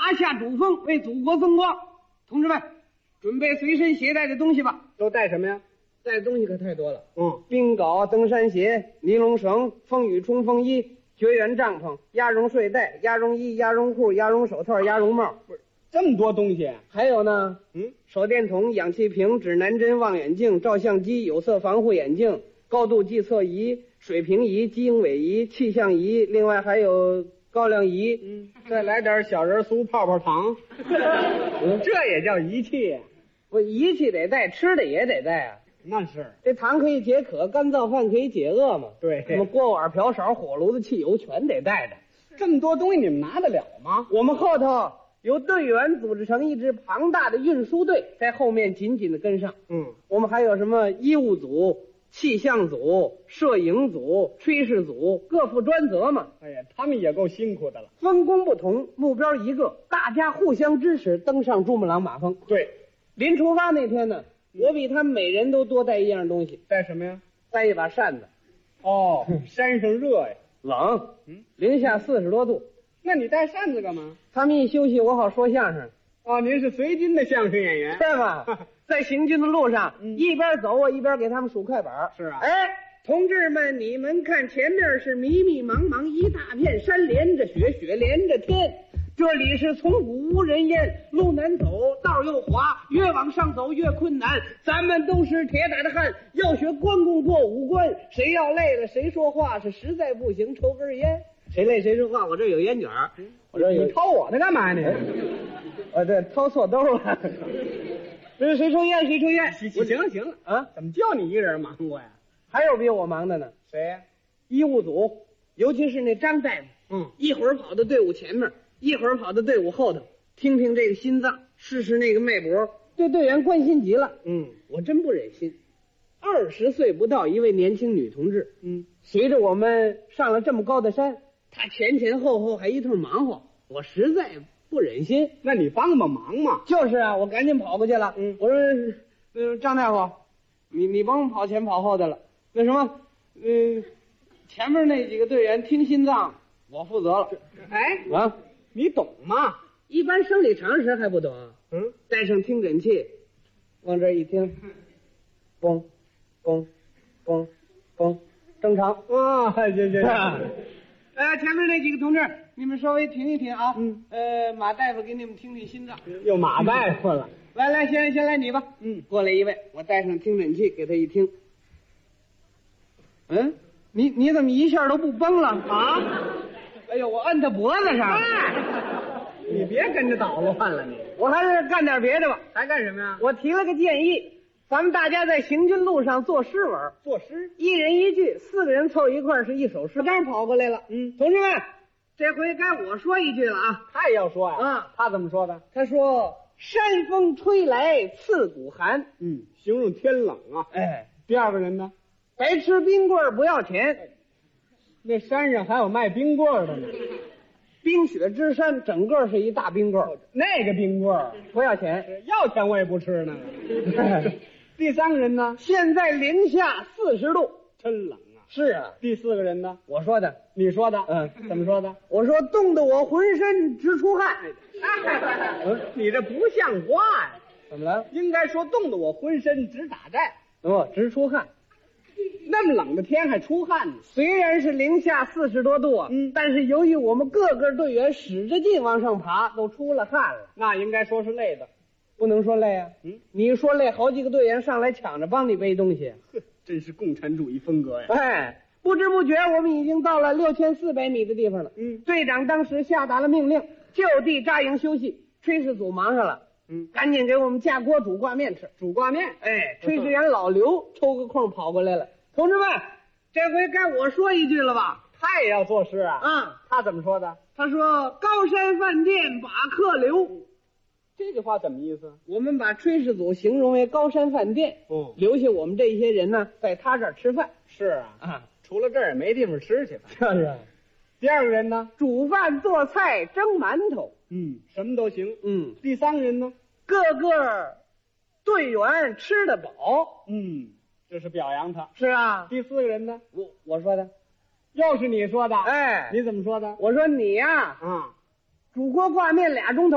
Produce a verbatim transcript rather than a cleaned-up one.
拿下主峰，为祖国增光。同志们，准备随身携带的东西吧。 都带什么呀？ 带的东西可太多了。 嗯， 冰镐、登山鞋、尼龙绳、风雨冲锋衣、绝缘帐篷、鸭绒睡袋、鸭绒衣、鸭绒裤、鸭绒手套、鸭绒帽。 不是这么多东西。 还有呢， 嗯， 手电筒、氧气瓶、指南针、望远镜、照相机、有色防护眼镜、高度计测仪、水平仪、基因尾仪、气象仪，另外还有高粱仪。 嗯，再来点小人酥、泡泡糖， 嗯， 这也叫仪器。 我仪器得带，吃的也得带啊。 那是。 这糖可以解渴，干燥饭可以解饿嘛。 对， 什么锅碗瓢勺、火炉子、汽油全得带着。 这么多东西你们拿得了吗？ 我们后头由队员组织成一支庞大的运输队，在后面紧紧的跟上。 嗯， 我们还有什么医务组、气象组、摄影组、炊事组，各负专责嘛。 哎呀，他们也够辛苦的了。 分工不同，目标一个，大家互相支持，登上珠穆朗玛峰。 对， 临出发那天呢，我比他们每人都多带一样东西。 带什么呀？ 带一把扇子。 哦，山上热呀， 冷， 嗯， 零下四十多度。 那你带扇子干嘛？ 他们一休息，我好说相声。 哦，您是随军的相声演员， 对吧？在行军的路上， 嗯一边走我一边给他们数快板。 是啊哎，同志们，你们看前面是迷迷茫茫一大片山，连着雪，雪连着天。这里是从古无人烟，路难走，道又滑，越往上走越困难。咱们都是铁打的汉，要学关公过五关。谁要累了，谁说话是实在不行，抽根烟。谁累谁说话，我这有烟卷儿，我这有。 你掏我的干嘛呢？ 啊，对，掏错兜了。这是谁抽烟谁抽烟。 行行了行了啊， 怎么就你一个人忙活呀？ 还有比我忙的呢。 谁呀？ 医务组，尤其是那张大夫， 嗯， 一会儿跑到队伍前面，一会儿跑到队伍后头，听听这个心脏，试试那个脉搏，对队员关心极了。 嗯， 我真不忍心。二十岁不到一位年轻女同志， 嗯， 随着我们上了这么高的山，她前前后后还一通忙活，我实在不忍心。 那你帮帮忙嘛。 就是啊，我赶紧跑过去了。 嗯， 我说，呃，张大夫，你你甭跑前跑后的了。那什么，嗯、呃，前面那几个队员听心脏，我负责了。 哎， 啊， 你懂吗？ 一般生理常识还不懂啊。 嗯， 带上听诊器，往这一听，嘣，嘣，嘣，嘣，正常。 啊，行行行。 呃，前面那几个同志，你们稍微停一停啊。 嗯。 呃，马大夫给你们听听心脏。 又马大夫了。 来来，先先来你吧。 嗯。 过来一位，我带上听诊器给他一听。嗯，你你怎么一下都不崩了啊？哎呦，我摁他脖子上。 哎，你别跟着捣乱了你。 我还是干点别的吧。 还干什么呀？ 我提了个建议，咱们大家在行军路上作诗文， 作诗， 一人一句，四个人凑一块是一首诗。刚跑过来了， 嗯， 同志们，这回该我说一句了啊。 他也要说呀。 啊， 他怎么说的？ 他说：“山风吹来刺骨寒。” 嗯，形容天冷啊。 哎， 第二个人呢？ 白吃冰棍不要钱。 那山上还有卖冰棍的呢。 冰雪之山，整个是一大冰棍， 那个冰棍不要钱， 要钱我也不吃呢。第三个人呢？ 现在零下四十度， 真冷啊。 是啊。 第四个人呢？ 我说的， 你说的。 嗯， 怎么说的？ 我说冻得我浑身直出汗。 嗯，你这不像话呀！ 怎么了？ 应该说冻得我浑身直打颤。 哦，直出汗。 那么冷的天还出汗呢？ 虽然是零下四十多度啊， 嗯， 但是由于我们各个队员使着劲往上爬，都出了汗了。 那应该说是累的， 不能说累啊。 嗯， 你说累，好几个队员上来抢着帮你背东西。 呵，真是共产主义风格呀！ 哎，不知不觉我们已经到了六千四百米的地方了。 嗯， 队长当时下达了命令，就地扎营休息。炊事组忙上了。 嗯， 赶紧给我们架锅煮挂面吃。 煮挂面。 哎，炊事员老刘抽个空跑过来了。同志们，这回该我说一句了吧？ 他也要作诗啊？ 啊， 他怎么说的？ 他说：“高山饭店把客留。” 这句话怎么意思？ 我们把炊事组形容为高山饭店， 嗯， 留下我们这些人呢，在他这儿吃饭。 是啊， 啊， 除了这儿也没地方吃去了。 就是。 第二个人呢？ 煮饭做菜蒸馒头。 嗯，什么都行。 嗯， 第三个人呢？ 个个队员吃得饱。 嗯，这是表扬他。 是啊。 第四个人呢？ 我我说的。 又是你说的。 哎， 你怎么说的？ 我说你呀， 啊， 煮锅挂面俩钟头。